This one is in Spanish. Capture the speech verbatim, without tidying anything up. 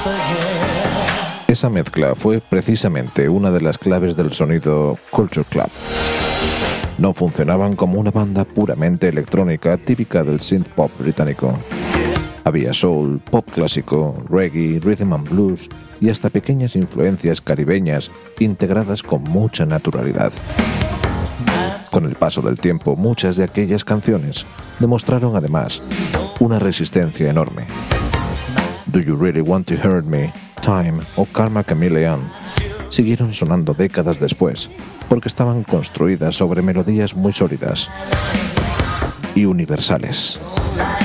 Esa mezcla fue precisamente una de las claves del sonido Culture Club. No funcionaban como una banda puramente electrónica típica del synth pop británico. Había soul, pop clásico, reggae, rhythm and blues y hasta pequeñas influencias caribeñas integradas con mucha naturalidad. Con el paso del tiempo, muchas de aquellas canciones demostraron además una resistencia enorme. Do You Really Want to Hurt Me, Time o Karma Chameleon siguieron sonando décadas después porque estaban construidas sobre melodías muy sólidas y universales.